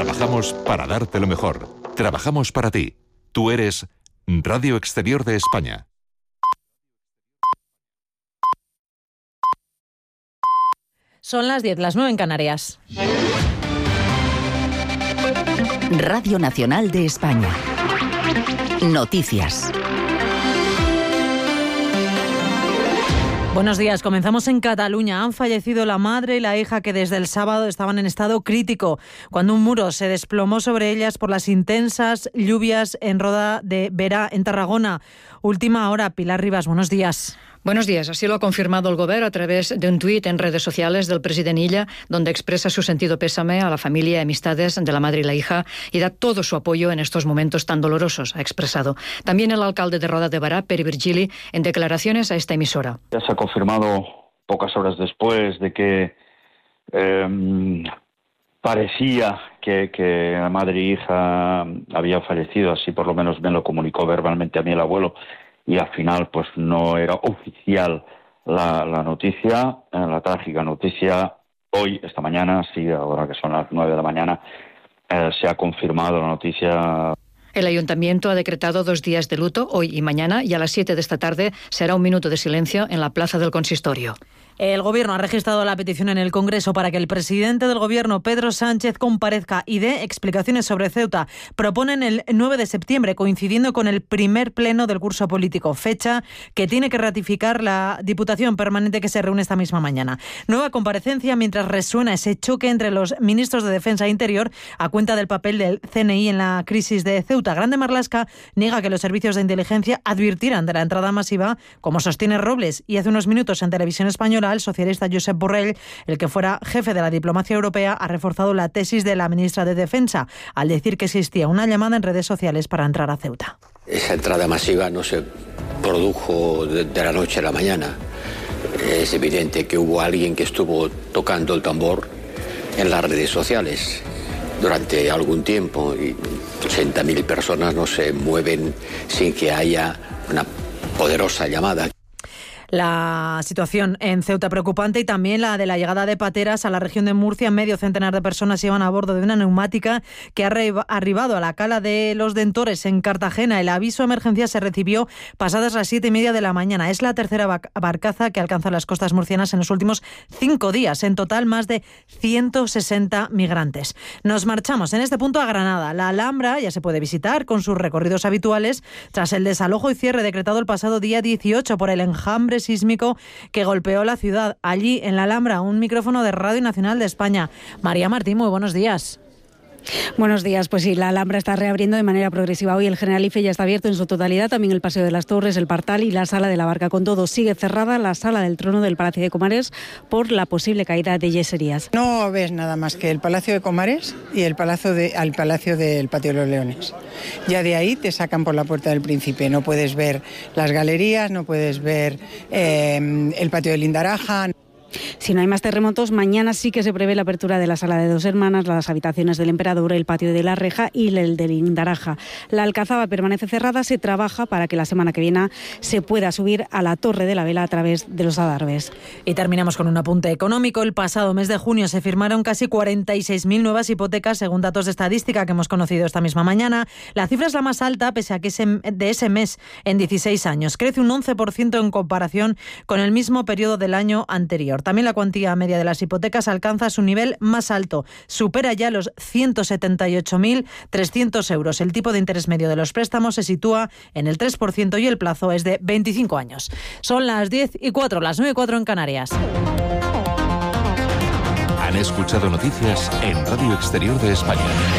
Trabajamos para darte lo mejor. Trabajamos para ti. Tú eres Radio Exterior de España. Son las 10, las 9 en Canarias. Radio Nacional de España. Noticias. Buenos días, comenzamos en Cataluña. Han fallecido la madre y la hija que desde el sábado estaban en estado crítico, cuando un muro se desplomó sobre ellas por las intensas lluvias en Roda de Berà, en Tarragona. Última hora, Pilar Ribas, buenos días. Buenos días. Así lo ha confirmado el Gobierno a través de un tuit en redes sociales del presidente Illa, donde expresa su sentido pésame a la familia y amistades de la madre y la hija y da todo su apoyo en estos momentos tan dolorosos, ha expresado. También el alcalde de Roda de Berà, Pere Virgili, en declaraciones a esta emisora. Ya se ha confirmado pocas horas después de que parecía que la madre y hija habían fallecido, así por lo menos me lo comunicó verbalmente a mí el abuelo, y al final pues no era oficial la noticia, la trágica noticia. Hoy, esta mañana, sí, ahora que son las 9 de la mañana, se ha confirmado la noticia. El Ayuntamiento ha decretado 2 días de luto, hoy y mañana, y a las 7 de esta tarde será un minuto de silencio en la plaza del Consistorio. El Gobierno ha registrado la petición en el Congreso para que el presidente del Gobierno, Pedro Sánchez, comparezca y dé explicaciones sobre Ceuta. Proponen el 9 de septiembre, coincidiendo con el primer pleno del curso político, fecha que tiene que ratificar la Diputación Permanente que se reúne esta misma mañana. Nueva comparecencia mientras resuena ese choque entre los ministros de Defensa e Interior a cuenta del papel del CNI en la crisis de Ceuta. Grande Marlaska niega que los servicios de inteligencia advirtieran de la entrada masiva, como sostiene Robles, y hace unos minutos en Televisión Española el socialista Josep Borrell, el que fuera jefe de la diplomacia europea, ha reforzado la tesis de la ministra de Defensa al decir que existía una llamada en redes sociales para entrar a Ceuta. Esa entrada masiva no se produjo de la noche a la mañana. Es evidente que hubo alguien que estuvo tocando el tambor en las redes sociales durante algún tiempo, y 80.000 personas no se mueven sin que haya una poderosa llamada. La situación en Ceuta preocupante, y también la de la llegada de pateras a la región de Murcia. Medio centenar de personas iban a bordo de una neumática que ha arribado a la cala de Los Dentores en Cartagena. El aviso de emergencia se recibió pasadas las 7:30 de la mañana. Es la tercera barcaza que alcanza las costas murcianas en los últimos 5 días. En total, más de 160 migrantes. Nos marchamos en este punto a Granada. La Alhambra ya se puede visitar con sus recorridos habituales tras el desalojo y cierre decretado el pasado día 18 por el enjambre sísmico que golpeó la ciudad. Allí, en la Alhambra, un micrófono de Radio Nacional de España. María Martín, muy buenos días. Buenos días. Pues sí, la Alhambra está reabriendo de manera progresiva. Hoy el Generalife ya está abierto en su totalidad, también el Paseo de las Torres, el Partal y la Sala de la Barca. Con todo, sigue cerrada la Sala del Trono del Palacio de Comares por la posible caída de yeserías. No ves nada más que el Palacio de Comares y el Palacio del Patio de los Leones. Ya de ahí te sacan por la Puerta del Príncipe. No puedes ver las galerías, no puedes ver el Patio de Lindaraja. Si no hay más terremotos, mañana sí que se prevé la apertura de la Sala de Dos Hermanas, las habitaciones del Emperador, el Patio de la Reja y el de Lindaraja. La Alcazaba permanece cerrada, se trabaja para que la semana que viene se pueda subir a la Torre de la Vela a través de los adarves. Y terminamos con un apunte económico. El pasado mes de junio se firmaron casi 46.000 nuevas hipotecas, según datos de estadística que hemos conocido esta misma mañana. La cifra es la más alta, pese a que de ese mes en 16 años. Crece un 11% en comparación con el mismo periodo del año anterior. También la cuantía media de las hipotecas alcanza su nivel más alto. Supera ya los 178.300 euros. El tipo de interés medio de los préstamos se sitúa en el 3% y el plazo es de 25 años. Son las 10:04, las 9:04 en Canarias. Han escuchado noticias en Radio Exterior de España.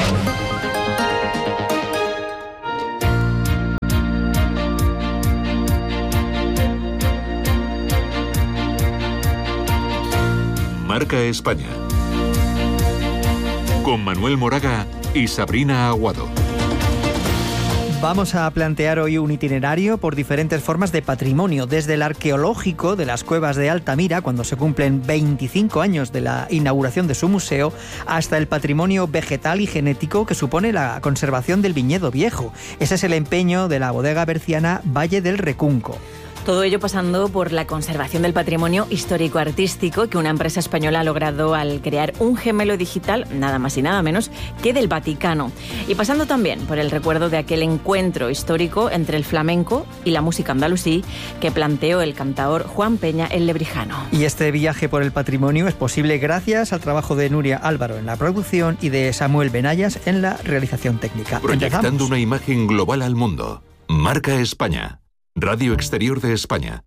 Marca España. Con Manuel Moraga y Sabrina Aguado. Vamos a plantear hoy un itinerario por diferentes formas de patrimonio, desde el arqueológico de las cuevas de Altamira, cuando se cumplen 25 años de la inauguración de su museo, hasta el patrimonio vegetal y genético que supone la conservación del viñedo viejo. Ese es el empeño de la bodega berciana Valle del Recunco. Todo ello pasando por la conservación del patrimonio histórico-artístico que una empresa española ha logrado al crear un gemelo digital, nada más y nada menos, que del Vaticano. Y pasando también por el recuerdo de aquel encuentro histórico entre el flamenco y la música andalusí que planteó el cantaor Juan Peña el Lebrijano. Y este viaje por el patrimonio es posible gracias al trabajo de Nuria Álvaro en la producción y de Samuel Benayas en la realización técnica. Proyectando Empezamos. una imagen global al mundo. Marca España. Radio Exterior de España.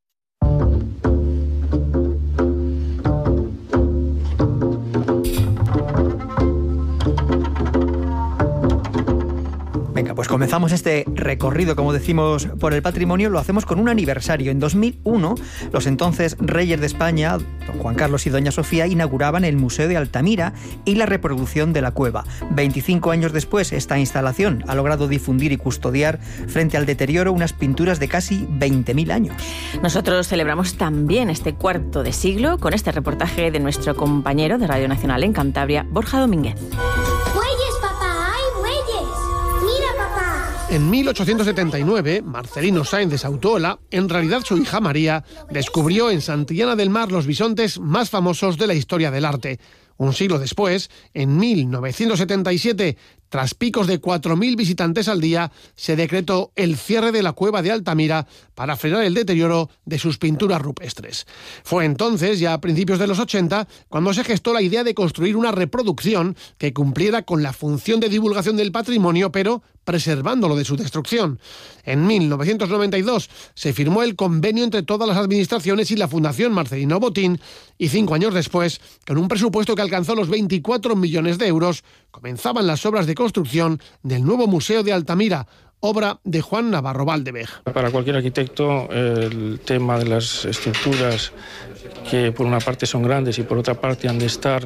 Venga, pues comenzamos este recorrido, como decimos, por el patrimonio. Lo hacemos con un aniversario. En 2001, los entonces reyes de España, don Juan Carlos y doña Sofía, inauguraban el Museo de Altamira y la reproducción de la cueva. 25 años después, esta instalación ha logrado difundir y custodiar frente al deterioro unas pinturas de casi 20.000 años. Nosotros celebramos también este cuarto de siglo con este reportaje de nuestro compañero de Radio Nacional en Cantabria, Borja Domínguez. En 1879, Marcelino Sáenz de Sautuola, en realidad su hija María, descubrió en Santillana del Mar los bisontes más famosos de la historia del arte. Un siglo después, en 1977, tras picos de 4.000 visitantes al día, se decretó el cierre de la cueva de Altamira para frenar el deterioro de sus pinturas rupestres. Fue entonces, ya a principios de los 80, cuando se gestó la idea de construir una reproducción que cumpliera con la función de divulgación del patrimonio, pero preservándolo de su destrucción. En 1992 se firmó el convenio entre todas las administraciones y la Fundación Marcelino Botín, y 5 años después, con un presupuesto que alcanzó los 24 millones de euros, comenzaban las obras de construcción del nuevo Museo de Altamira, obra de Juan Navarro Valdevej. Para cualquier arquitecto, el tema de las estructuras, que por una parte son grandes y por otra parte han de estar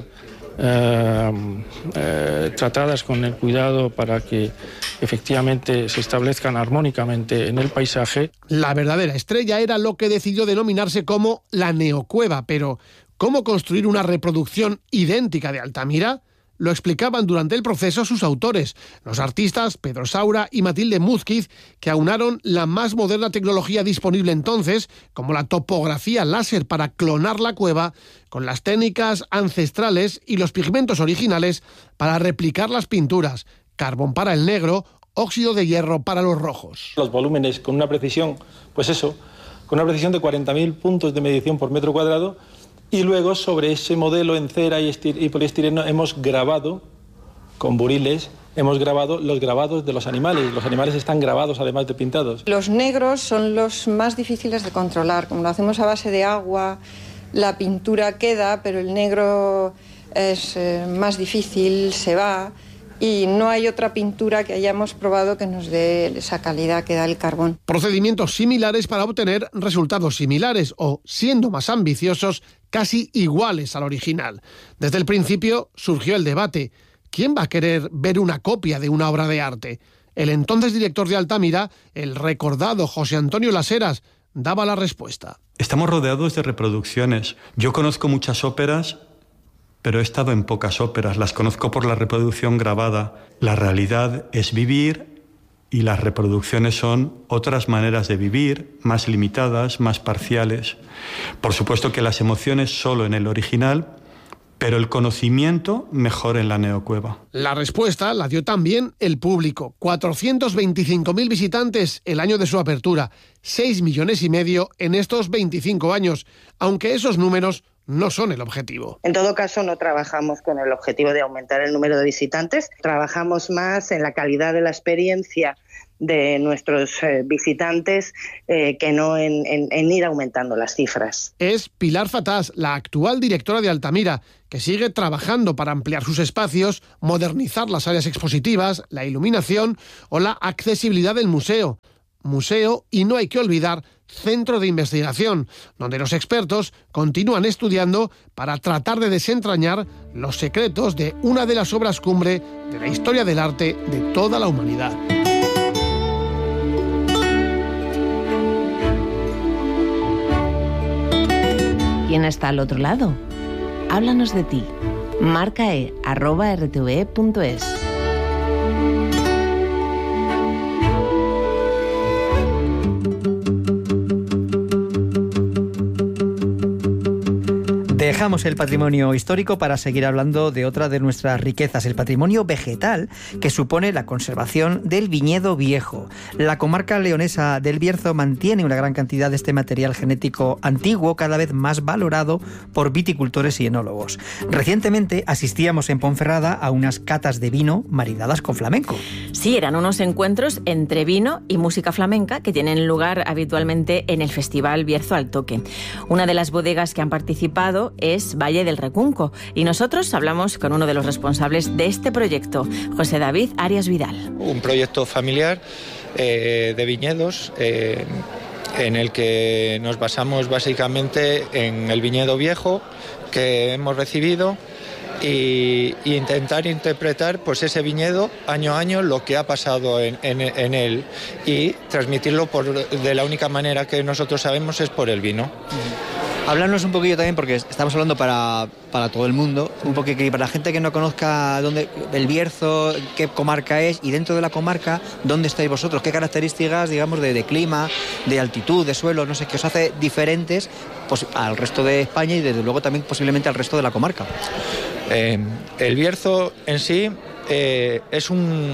tratadas con el cuidado para que efectivamente se establezcan armónicamente en el paisaje. La verdadera estrella era lo que decidió denominarse como la neocueva, pero ¿cómo construir una reproducción idéntica de Altamira? Lo explicaban durante el proceso sus autores, los artistas Pedro Saura y Matilde Múzquiz, que aunaron la más moderna tecnología disponible entonces, como la topografía láser para clonar la cueva, con las técnicas ancestrales y los pigmentos originales para replicar las pinturas, carbón para el negro, óxido de hierro para los rojos. Los volúmenes con una precisión, pues eso, con una precisión de 40.000 puntos de medición por metro cuadrado. Y luego sobre ese modelo en cera y poliestireno hemos grabado, con buriles, hemos grabado los grabados de los animales. Los animales están grabados además de pintados. Los negros son los más difíciles de controlar. Como lo hacemos a base de agua, la pintura queda, pero el negro es más difícil, se va. Y no hay otra pintura que hayamos probado que nos dé esa calidad que da el carbón. Procedimientos similares para obtener resultados similares o, siendo más ambiciosos, casi iguales al original. Desde el principio surgió el debate. ¿Quién va a querer ver una copia de una obra de arte? El entonces director de Altamira, el recordado José Antonio Las Heras, daba la respuesta. Estamos rodeados de reproducciones. Yo conozco muchas óperas, pero he estado en pocas óperas, las conozco por la reproducción grabada. La realidad es vivir y las reproducciones son otras maneras de vivir, más limitadas, más parciales. Por supuesto que las emociones solo en el original, pero el conocimiento mejor en la neocueva. La respuesta la dio también el público. 425.000 visitantes el año de su apertura, 6,5 millones en estos 25 años, aunque esos números no son el objetivo. En todo caso, no trabajamos con el objetivo de aumentar el número de visitantes, trabajamos más en la calidad de la experiencia de nuestros visitantes que no en ir aumentando las cifras. Es Pilar Fatás, la actual directora de Altamira, que sigue trabajando para ampliar sus espacios, modernizar las áreas expositivas, la iluminación o la accesibilidad del museo. Museo y, no hay que olvidar, centro de investigación, donde los expertos continúan estudiando para tratar de desentrañar los secretos de una de las obras cumbre de la historia del arte de toda la humanidad. ¿Quién está al otro lado? Háblanos de ti. Marca @rtve.es. Dejamos el patrimonio histórico para seguir hablando de otra de nuestras riquezas, el patrimonio vegetal, que supone la conservación del viñedo viejo. La comarca leonesa del Bierzo mantiene una gran cantidad de este material genético antiguo, cada vez más valorado por viticultores y enólogos. Recientemente asistíamos en Ponferrada a unas catas de vino maridadas con flamenco. Sí, eran unos encuentros entre vino y música flamenca que tienen lugar habitualmente en el Festival Bierzo al Toque. Una de las bodegas que han participado es Valle del Recunco y nosotros hablamos con uno de los responsables de este proyecto, José David Arias Vidal. Un proyecto familiar de viñedos en el que nos basamos básicamente en el viñedo viejo que hemos recibido y intentar interpretar pues ese viñedo año a año, lo que ha pasado en él, y transmitirlo de la única manera que nosotros sabemos es por el vino. Háblanos un poquillo también, porque estamos hablando para todo el mundo, un poquito, y para la gente que no conozca dónde el Bierzo, qué comarca es, y dentro de la comarca, ¿dónde estáis vosotros? ¿Qué características, digamos, de clima, de altitud, de suelo, no sé, qué os hace diferentes pues, al resto de España y desde luego también posiblemente al resto de la comarca? El Bierzo en sí es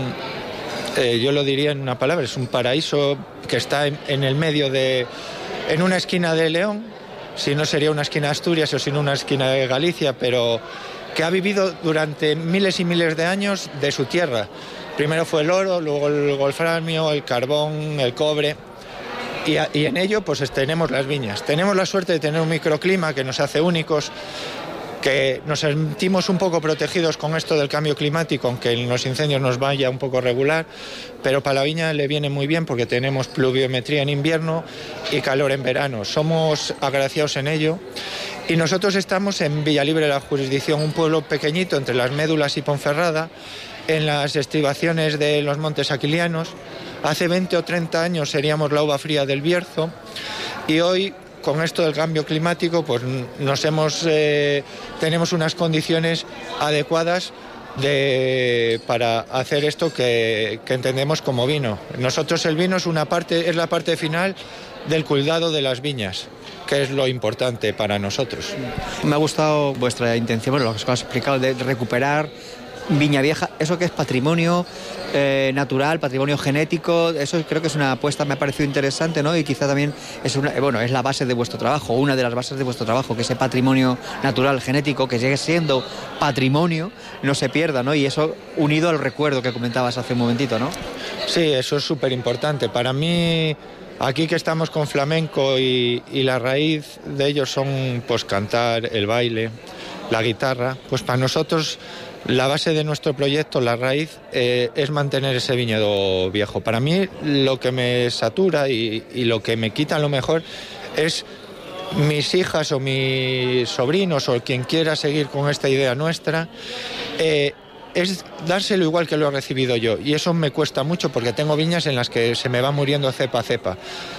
yo lo diría en una palabra, es un paraíso que está en el medio en una esquina de León, si no sería una esquina de Asturias o si no una esquina de Galicia, pero que ha vivido durante miles y miles de años de su tierra. Primero fue el oro, luego el wolframio, el carbón, el cobre, y en ello pues tenemos las viñas. Tenemos la suerte de tener un microclima que nos hace únicos, que nos sentimos un poco protegidos con esto del cambio climático, aunque en los incendios nos vaya un poco regular, pero para la viña le viene muy bien porque tenemos pluviometría en invierno y calor en verano. Somos agraciados en ello y nosotros estamos en Villalibre de la Jurisdicción, un pueblo pequeñito entre Las Médulas y Ponferrada, en las estribaciones de los Montes Aquilianos. Hace 20 o 30 años seríamos la uva fría del Bierzo y hoy, con esto del cambio climático, pues tenemos unas condiciones adecuadas para hacer esto que entendemos como vino. Nosotros el vino es la parte final del cuidado de las viñas, que es lo importante para nosotros. Me ha gustado vuestra intención, lo que has explicado, de recuperar Viña Vieja, eso que es patrimonio natural, patrimonio genético, eso creo que es una apuesta, me ha parecido interesante, ¿no? Y quizá también es la base de vuestro trabajo, una de las bases de vuestro trabajo, que ese patrimonio natural, genético, que sigue siendo patrimonio, no se pierda, ¿no? Y eso unido al recuerdo que comentabas hace un momentito, ¿no? Sí, eso es súper importante. Para mí, aquí que estamos con flamenco y la raíz de ellos son pues cantar, el baile, la guitarra, pues para nosotros la base de nuestro proyecto, la raíz, es mantener ese viñedo viejo. Para mí lo que me satura y lo que me quita lo mejor es mis hijas o mis sobrinos o quien quiera seguir con esta idea nuestra, es dárselo igual que lo he recibido yo. Y eso me cuesta mucho porque tengo viñas en las que se me va muriendo cepa a cepa.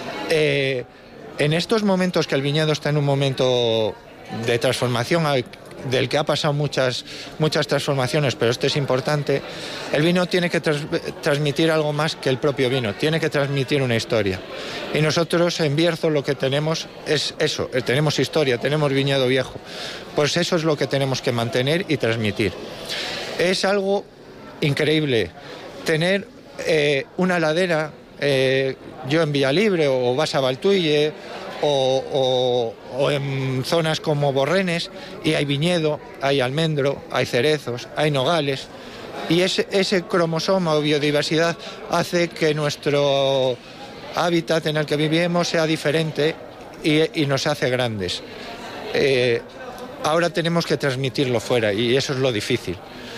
En estos momentos que el viñedo está en un momento de transformación, del que ha pasado muchas transformaciones, pero este es importante, el vino tiene que transmitir algo más que el propio vino, tiene que transmitir una historia. Y nosotros en Bierzo lo que tenemos es eso, tenemos historia, tenemos viñedo viejo. Pues eso es lo que tenemos que mantener y transmitir. Es algo increíble tener una ladera, yo en Villalibre o vas a Valtuille, o en zonas como Borrenes, y hay viñedo, hay almendro, hay cerezos, hay nogales, y ese cromosoma o biodiversidad hace que nuestro hábitat en el que vivimos sea diferente y nos hace grandes. Ahora tenemos que transmitirlo fuera y eso es lo difícil.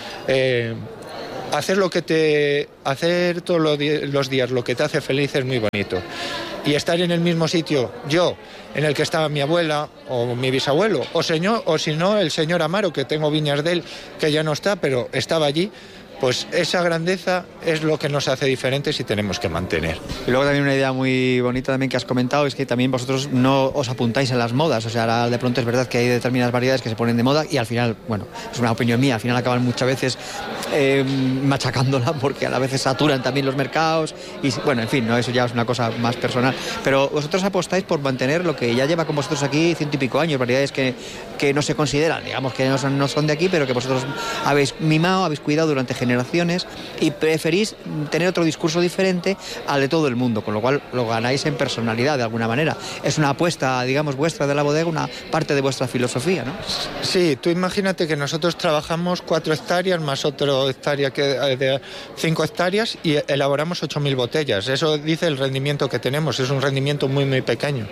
Hacer todos los días lo que te hace feliz es muy bonito. Y estar en el mismo sitio, yo, en el que estaba mi abuela o mi bisabuelo, o si no, el señor Amaro, que tengo viñas de él, que ya no está, pero estaba allí, pues esa grandeza es lo que nos hace diferentes y tenemos que mantener. Y luego también una idea muy bonita también que has comentado es que también vosotros no os apuntáis en las modas, o sea, ahora de pronto es verdad que hay determinadas variedades que se ponen de moda y al final, bueno, es una opinión mía, al final acaban muchas veces machacándola porque a veces saturan también los mercados y bueno, en fin, no, eso ya es una cosa más personal, pero vosotros apostáis por mantener lo que ya lleva con vosotros aquí 100 y pico años, variedades que no se consideran, digamos que no son de aquí, pero que vosotros habéis mimado, habéis cuidado durante generaciones y preferís tener otro discurso diferente al de todo el mundo, con lo cual lo ganáis en personalidad de alguna manera. Es una apuesta, digamos, vuestra de la bodega, una parte de vuestra filosofía, ¿no? Sí, tú imagínate que nosotros trabajamos 4 hectáreas más otra hectárea de 5 hectáreas y elaboramos 8.000 botellas. Eso dice el rendimiento que tenemos, es un rendimiento muy, muy pequeño.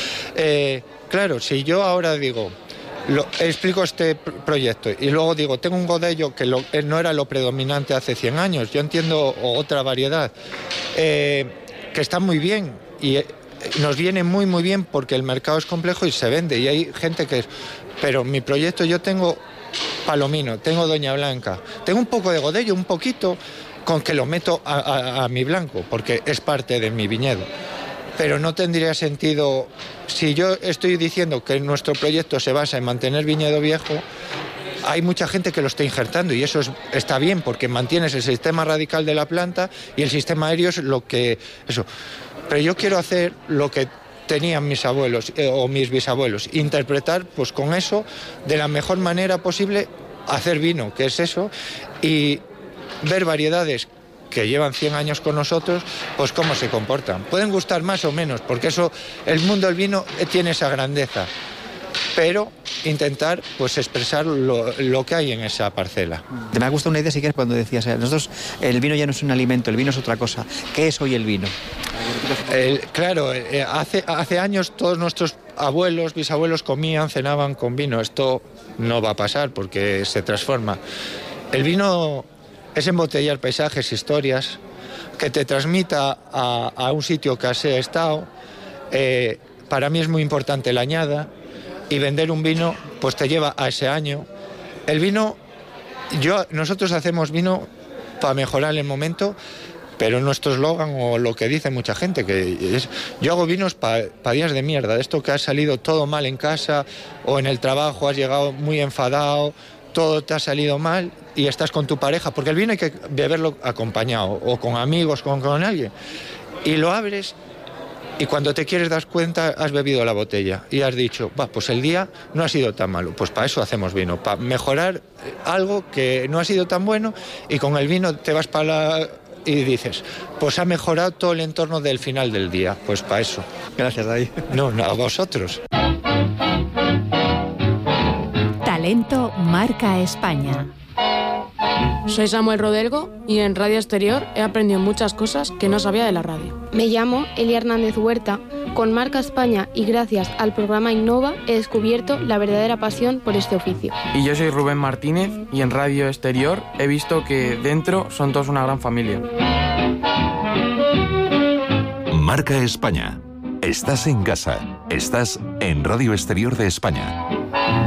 Claro, si yo ahora digo, explico este proyecto y luego digo, tengo un godello que no era lo predominante hace 100 años, yo entiendo otra variedad que está muy bien y nos viene muy muy bien porque el mercado es complejo y se vende y hay gente que... Pero mi proyecto, yo tengo palomino, tengo doña blanca, tengo un poco de godello, un poquito, con que lo meto a mi blanco porque es parte de mi viñedo. Pero no tendría sentido, si yo estoy diciendo que nuestro proyecto se basa en mantener viñedo viejo, hay mucha gente que lo está injertando y eso está bien porque mantienes el sistema radical de la planta y el sistema aéreo es lo que... eso. Pero yo quiero hacer lo que tenían mis abuelos o mis bisabuelos, interpretar pues con eso de la mejor manera posible, hacer vino, que es eso, y ver variedades que llevan 100 años con nosotros, pues cómo se comportan. Pueden gustar más o menos, porque eso, el mundo del vino tiene esa grandeza, pero intentar pues expresar lo que hay en esa parcela. Me ha gustado una idea, si quieres, cuando decías, nosotros el vino ya no es un alimento, el vino es otra cosa. ¿Qué es hoy el vino? Claro, hace años todos nuestros abuelos, bisabuelos comían, cenaban con vino. Esto no va a pasar porque se transforma. El vino es embotellar paisajes, historias, que te transmita a un sitio que has estado. Para mí es muy importante la añada y vender un vino pues te lleva a ese año. El vino, nosotros hacemos vino para mejorar el momento, pero nuestro eslogan o lo que dice mucha gente, que es, yo hago vinos para días de mierda, esto que ha salido todo mal en casa o en el trabajo, has llegado muy enfadado, todo te ha salido mal y estás con tu pareja, porque el vino hay que beberlo acompañado o con amigos, con alguien, y lo abres y cuando te quieres dar cuenta has bebido la botella y has dicho, pues el día no ha sido tan malo, pues para eso hacemos vino, para mejorar algo que no ha sido tan bueno, y con el vino te vas y dices, pues ha mejorado todo el entorno del final del día, pues para eso. Gracias, David. No, a vosotros. Talento marca España. Soy Samuel Rodelgo y en Radio Exterior he aprendido muchas cosas que no sabía de la radio. Me llamo Elia Hernández Huerta. Con Marca España y gracias al programa Innova he descubierto la verdadera pasión por este oficio. Y yo soy Rubén Martínez y en Radio Exterior he visto que dentro son todos una gran familia. Marca España. Estás en casa. Estás en Radio Exterior de España.